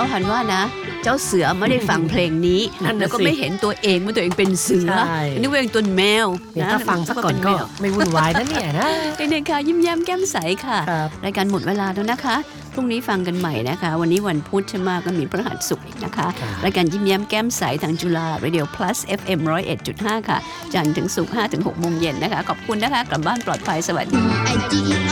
พันว่านะเจ้าเสือไม่ได้ฟังเพลงนี้แล้วก็ไม่เห็นตัวเองว่าตัวเองเป็นเสือนึกว่าตัวเองเป็นแมวถ้าฟังซะก่อนก็ไม่วุ่นวายนะเนี่ยนะเด็กๆค่ะยิ้มแย้มแก้มใสค่ะรายการหมดเวลาแล้วนะคะพรุ่งนี้ฟังกันใหม่นะคะวันนี้วันพุธใช่ไหมก็มีพฤหัสศุกร์อีกนะคะรายการยิ้มแย้มแก้มใสทางจุฬา Radio Plus FM 101.5 ค่ะจันทร์ถึงศุกร์ 5-6 โมงเย็นนะคะขอบคุณนะคะกลับบ้านปลอดภัยสวัสดี